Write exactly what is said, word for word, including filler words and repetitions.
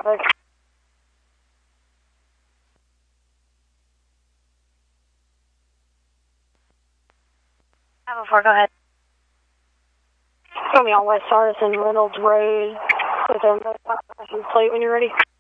traffic. five oh four, go ahead. Show me on West Artisan Reynolds Road with a plate when you're ready.